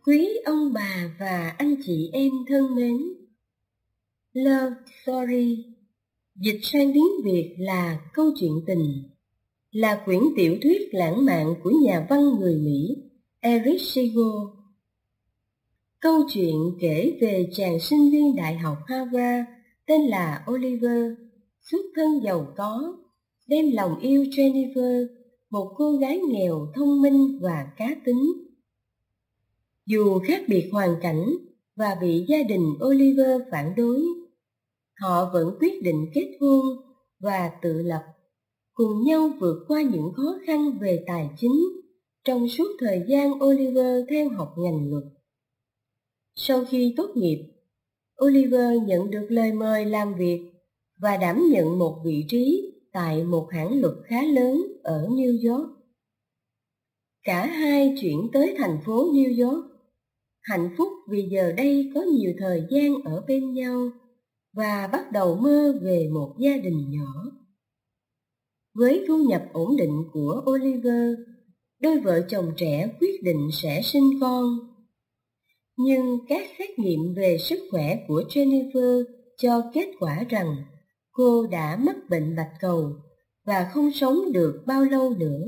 Quý ông bà và anh chị em thân mến, Love Story, dịch sang tiếng Việt là Câu chuyện tình, là quyển tiểu thuyết lãng mạn của nhà văn người Mỹ Erich Siegel. Câu chuyện kể về chàng sinh viên đại học Harvard tên là Oliver, xuất thân giàu có, đem lòng yêu Jennifer, một cô gái nghèo thông minh và cá tính. Dù khác biệt hoàn cảnh và bị gia đình Oliver phản đối, họ vẫn quyết định kết hôn và tự lập, cùng nhau vượt qua những khó khăn về tài chính trong suốt thời gian Oliver theo học ngành luật. Sau khi tốt nghiệp, Oliver nhận được lời mời làm việc và đảm nhận một vị trí tại một hãng luật khá lớn ở New York. Cả hai chuyển tới thành phố New York, hạnh phúc vì giờ đây có nhiều thời gian ở bên nhau và bắt đầu mơ về một gia đình nhỏ. Với thu nhập ổn định của Oliver, đôi vợ chồng trẻ quyết định sẽ sinh con. Nhưng các xét nghiệm về sức khỏe của Jennifer cho kết quả rằng cô đã mắc bệnh bạch cầu và không sống được bao lâu nữa.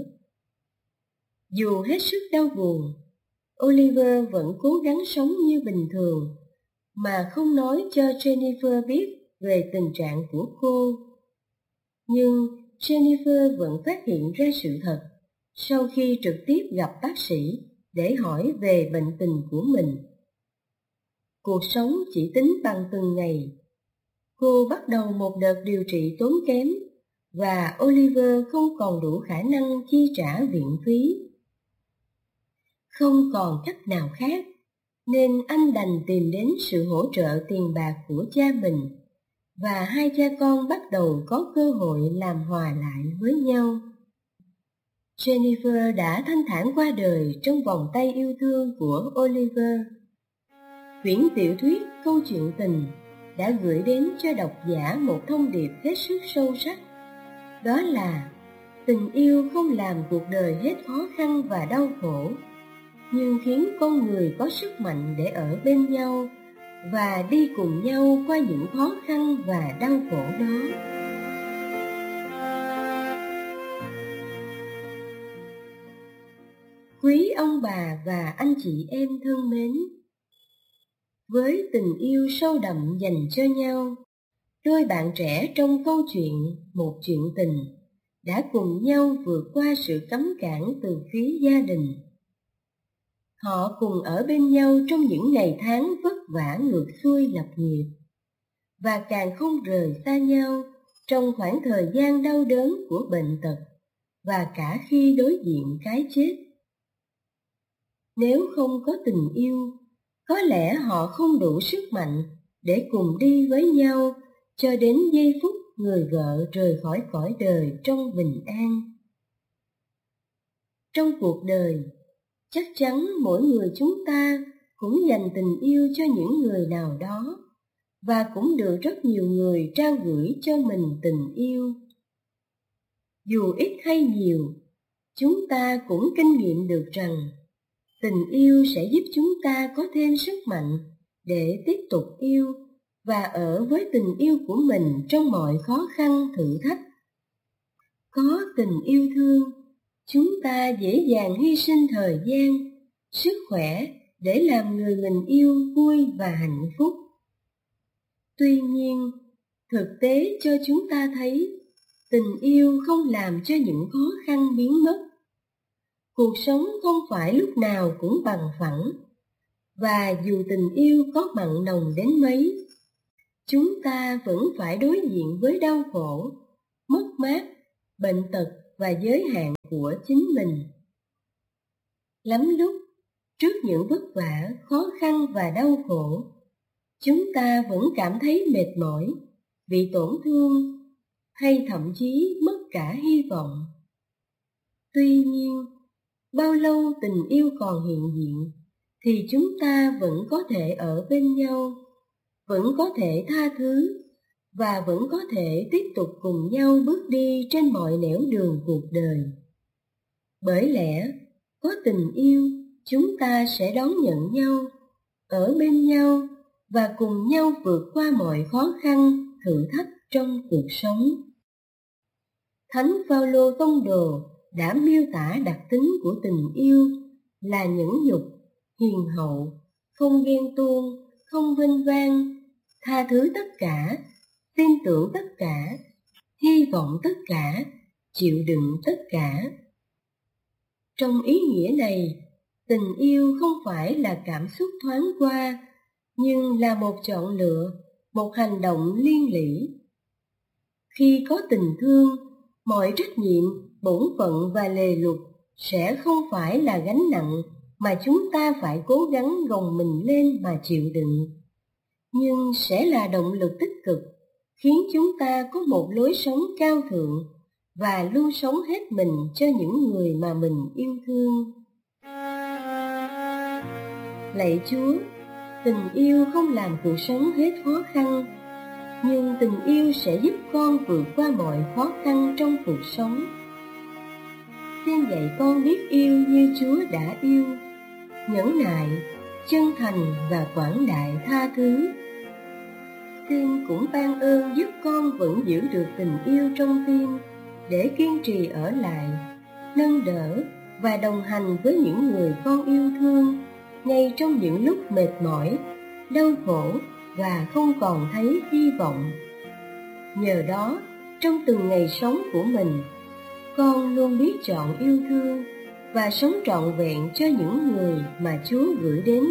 Dù hết sức đau buồn, Oliver vẫn cố gắng sống như bình thường mà không nói cho Jennifer biết về tình trạng của cô. Nhưng Jennifer vẫn phát hiện ra sự thật sau khi trực tiếp gặp bác sĩ để hỏi về bệnh tình của mình. Cuộc sống chỉ tính bằng từng ngày. Cô bắt đầu một đợt điều trị tốn kém và Oliver không còn đủ khả năng chi trả viện phí. Không còn cách nào khác, nên anh đành tìm đến sự hỗ trợ tiền bạc của cha mình, và hai cha con bắt đầu có cơ hội làm hòa lại với nhau. Jennifer đã thanh thản qua đời trong vòng tay yêu thương của Oliver. Quyển tiểu thuyết Câu chuyện tình đã gửi đến cho độc giả một thông điệp hết sức sâu sắc. Đó là tình yêu không làm cuộc đời hết khó khăn và đau khổ, nhưng khiến con người có sức mạnh để ở bên nhau và đi cùng nhau qua những khó khăn và đau khổ đó. Quý ông bà và anh chị em thân mến, với tình yêu sâu đậm dành cho nhau, đôi bạn trẻ trong câu chuyện Một chuyện tình đã cùng nhau vượt qua sự cấm cản từ phía gia đình. Họ cùng ở bên nhau trong những ngày tháng vất vả ngược xuôi lập nghiệp, và càng không rời xa nhau trong khoảng thời gian đau đớn của bệnh tật và cả khi đối diện cái chết. Nếu không có tình yêu, có lẽ họ không đủ sức mạnh để cùng đi với nhau cho đến giây phút người vợ rời khỏi cõi đời trong bình an. Trong cuộc đời, chắc chắn mỗi người chúng ta cũng dành tình yêu cho những người nào đó, và cũng được rất nhiều người trao gửi cho mình tình yêu. Dù ít hay nhiều, chúng ta cũng kinh nghiệm được rằng tình yêu sẽ giúp chúng ta có thêm sức mạnh để tiếp tục yêu và ở với tình yêu của mình trong mọi khó khăn thử thách. Có tình yêu thương, chúng ta dễ dàng hy sinh thời gian, sức khỏe để làm người mình yêu vui và hạnh phúc. Tuy nhiên, thực tế cho chúng ta thấy tình yêu không làm cho những khó khăn biến mất. Cuộc sống không phải lúc nào cũng bằng phẳng, và dù tình yêu có mặn nồng đến mấy, chúng ta vẫn phải đối diện với đau khổ, mất mát, bệnh tật và giới hạn của chính mình. Lắm lúc, trước những vất vả, khó khăn và đau khổ, chúng ta vẫn cảm thấy mệt mỏi, bị tổn thương, hay thậm chí mất cả hy vọng. Tuy nhiên, bao lâu tình yêu còn hiện diện, thì chúng ta vẫn có thể ở bên nhau, vẫn có thể tha thứ, và vẫn có thể tiếp tục cùng nhau bước đi trên mọi nẻo đường cuộc đời. Bởi lẽ, có tình yêu, chúng ta sẽ đón nhận nhau, ở bên nhau và cùng nhau vượt qua mọi khó khăn, thử thách trong cuộc sống. Thánh Phaolô Tông Đồ đã miêu tả đặc tính của tình yêu là nhẫn nhục, hiền hậu, không ghen tuông, không vênh vang, tha thứ tất cả, tin tưởng tất cả, hy vọng tất cả, chịu đựng tất cả. Trong ý nghĩa này, tình yêu không phải là cảm xúc thoáng qua, nhưng là một chọn lựa, một hành động liên lỉ. Khi có tình thương, mọi trách nhiệm, bổn phận và lề luật sẽ không phải là gánh nặng mà chúng ta phải cố gắng gồng mình lên mà chịu đựng, nhưng sẽ là động lực tích cực, khiến chúng ta có một lối sống cao thượng và luôn sống hết mình cho những người mà mình yêu thương. Lạy Chúa, tình yêu không làm cuộc sống hết khó khăn, nhưng tình yêu sẽ giúp con vượt qua mọi khó khăn trong cuộc sống. Xin dạy con biết yêu như Chúa đã yêu, nhẫn nại, chân thành và quảng đại tha thứ. Xin cũng ban ơn giúp con vẫn giữ được tình yêu trong tim để kiên trì ở lại, nâng đỡ và đồng hành với những người con yêu thương ngay trong những lúc mệt mỏi, đau khổ và không còn thấy hy vọng. Nhờ đó, trong từng ngày sống của mình, con luôn biết chọn yêu thương và sống trọn vẹn cho những người mà Chúa gửi đến